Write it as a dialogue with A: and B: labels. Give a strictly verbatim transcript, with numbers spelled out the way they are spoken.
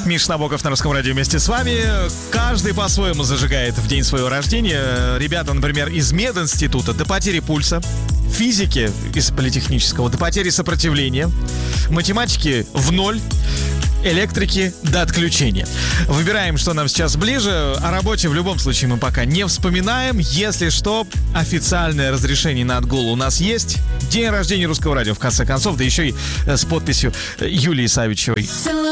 A: Миша Набоков на Русском радио вместе с вами. Каждый по-своему зажигает в день своего рождения. Ребята, например, из мединститута до потери пульса, физики из политехнического до потери сопротивления, математики в ноль, электрики до отключения. Выбираем, что нам сейчас ближе. О работе в любом случае мы пока не вспоминаем. Если что, официальное разрешение на отгул у нас есть. День рождения Русского радио, в конце концов, да еще и с подписью Юлии Савичевой.